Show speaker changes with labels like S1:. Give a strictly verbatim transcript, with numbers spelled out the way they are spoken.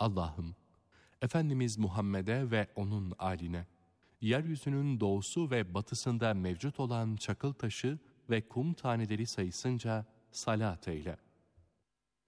S1: Allah'ım, Efendimiz Muhammed'e ve onun âline, yeryüzünün doğusu ve batısında mevcut olan çakıl taşı ve kum taneleri sayısınca salat eyle.